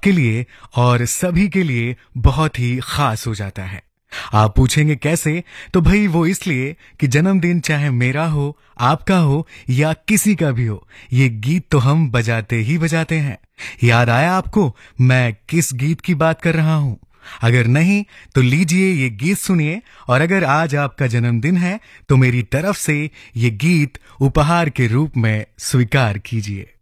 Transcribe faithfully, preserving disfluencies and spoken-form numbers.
आपके लिए और सभी के लिए बहुत ही खास हो जाता है। आप पूछेंगे कैसे? तो भाई वो इसलिए कि जन्मदिन चाहे मेरा हो, आपका हो या किसी का भी हो, ये गीत तो हम बजाते ही बजाते हैं। याद आया आपको मैं किस गीत की बात कर रहा हूं? अगर नहीं तो लीजिए ये गीत सुनिए, और अगर आज आपका जन्मदिन है तो मेरी तरफ से ये गीत उपहार के रूप में स्वीकार कीजिए।